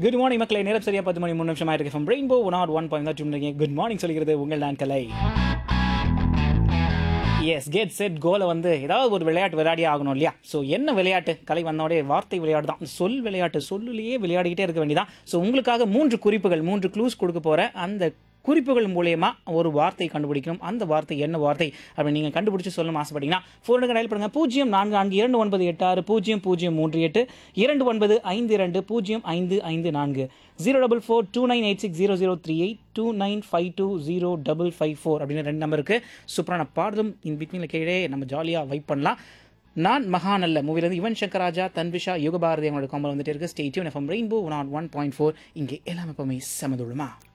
Good morning மக்களே, நேரம் சரியா 10 மணி 3 நிமிஷம் ஆயிருக்கு. ஃப்ரம் ரெயின்போ 101.2 குட் மார்னிங் சொல்கிறது உங்கள் நான் கலை. எஸ், கெட் செட் கோல வந்து ஏதாவது ஒரு விளையாட்டு விளையாடியே ஆகணும் இல்லையா? ஸோ என்ன விளையாட்டு? கலை வந்தோடே வார்த்தை விளையாட்டு தான், சொல் விளையாட்டு. சொல்லுலேயே விளையாடிக்கிட்டே இருக்க வேண்டியதான். ஸோ உங்களுக்காக 3 குறிப்புகள், 3 க்ளூஸ் கொடுக்க போகிறேன். அந்த குறிப்புகள் மூலயமா ஒரு வார்த்தை கண்டுபிடிக்கணும். அந்த வார்த்தை என்ன வார்த்தை அப்படின்னு நீங்கள் கண்டுபிடிச்சி சொல்லணும் ஆசைப்பட்டீங்கன்னா ஃபோனுக்கு டயல் பண்ணுங்கள். 0442929038 2952 04429860038 29520554 அப்படின்னு 2 நம்பருக்கு சூப்பரான பாடலும் இன் பிட்வீனில் கீழே நம்ம ஜாலியாக வைப் பண்ணலாம். நான் மகாநல்ல மூவிலேருந்து யுவன் சங்கர் ராஜா, தன்விஷா, யுகபாரதி அவங்களோட காம்பல் வந்துட்டு இருக்கு. Stay tune. எஃப்எம் ரெயின்போ 101.4 இங்கே எல்லாமே எப்பவுமே சமதுளமா.